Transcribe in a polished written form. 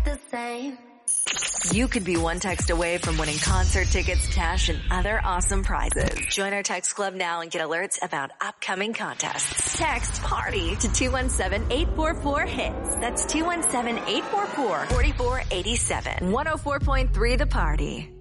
it the same. You could be one text away from winning concert tickets, cash, and other awesome prizes. Join our text club now and get alerts about upcoming contests. Text PARTY to 217-844-HITS. That's 217-844-4487. 104.3 The Party.